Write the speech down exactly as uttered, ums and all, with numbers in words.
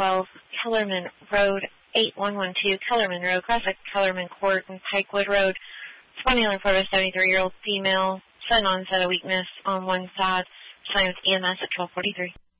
twelve Kellerman Road, eight one one two Kellerman Road, classic Kellerman Court and Pikewood Road. Spinal photo, seventy-three-year-old female, sudden onset of weakness on one side, sign with E M S at twelve forty-three.